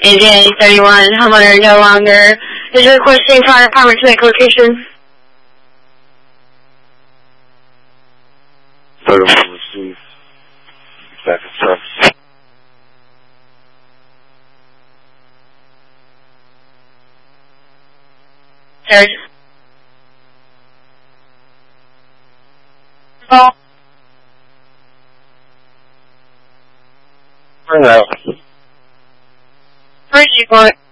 AJ 31, homeowner no longer is requesting fire department to make location. 34 Steve. Back in service. Third. Oh. Bring out. Where's you going?